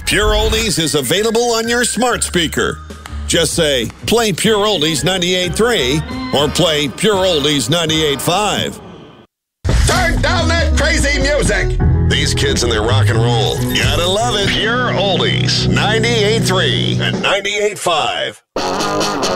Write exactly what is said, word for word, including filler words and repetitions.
Pure Oldies is available on your smart speaker. Just say, play Pure Oldies ninety-eight point three or play Pure Oldies ninety-eight point five. Turn down that crazy music! These kids and their rock and roll. Gotta love it. Pure Oldies ninety-eight point three and ninety-eight point five.